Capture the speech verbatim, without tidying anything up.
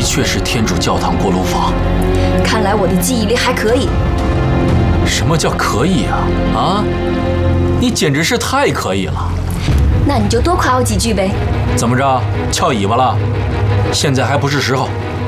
确是天主教堂锅炉房。 看来我的记忆力还可以。 什么叫可以啊？啊，你简直是太可以了。 那你就多夸我几句呗。 怎么着，翘尾巴了？现在还不是时候。